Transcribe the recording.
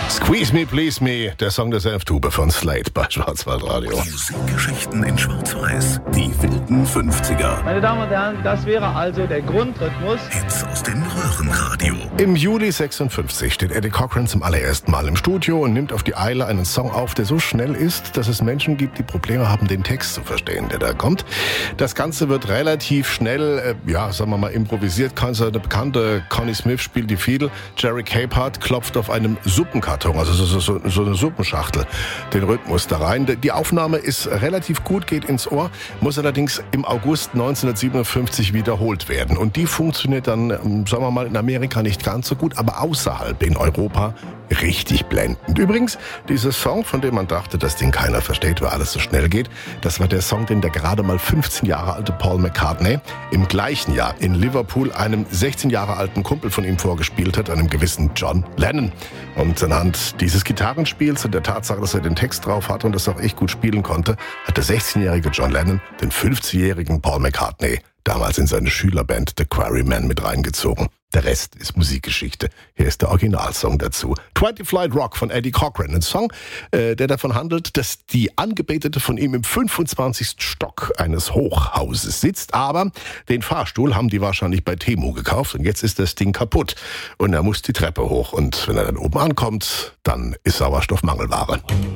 Squeeze Me, Please Me, der Song der Senftube von Slade bei Schwarzwaldradio. Musikgeschichten in Schwarz-Weiß, die wilden 50er. Meine Damen und Herren, das wäre also der Grundrhythmus. Hits aus dem Röhrenradio. Im Juli 56 steht Eddie Cochran zum allerersten Mal im Studio und nimmt auf die Eile einen Song auf, der so schnell ist, dass es Menschen gibt, die Probleme haben, den Text zu verstehen, der da kommt. Das Ganze wird relativ schnell, sagen wir mal, improvisiert. Der bekannte Connie Smith spielt die Fiedel, Jerry Capehart klopft auf einem Suppenkarton, also so eine Suppenschachtel, den Rhythmus da rein. Die Aufnahme ist relativ gut, geht ins Ohr, muss allerdings im August 1957 wiederholt werden. Und die funktioniert dann, sagen wir mal, in Amerika nicht ganz so gut, aber außerhalb in Europa richtig blendend. Übrigens, dieser Song, von dem man dachte, dass den keiner versteht, weil alles so schnell geht, das war der Song, den der gerade mal 15 Jahre alte Paul McCartney im gleichen Jahr in Liverpool einem 16 Jahre alten Kumpel von ihm vorgespielt hat, einem gewissen John Lennon. Und anhand dieses Gitarrenspiels und der Tatsache, dass er den Text drauf hatte und das auch echt gut spielen konnte, hat der 16-jährige John Lennon den 15-jährigen Paul McCartney damals in seine Schülerband The Quarrymen mit reingezogen. Der Rest ist Musikgeschichte. Hier ist der Originalsong dazu. 20 Flight Rock von Eddie Cochran. Ein Song, der davon handelt, dass die Angebetete von ihm im 25. Stock eines Hochhauses sitzt. Aber den Fahrstuhl haben die wahrscheinlich bei Temu gekauft und jetzt ist das Ding kaputt. Und er muss die Treppe hoch. Und wenn er dann oben ankommt, dann ist Sauerstoff Mangelware.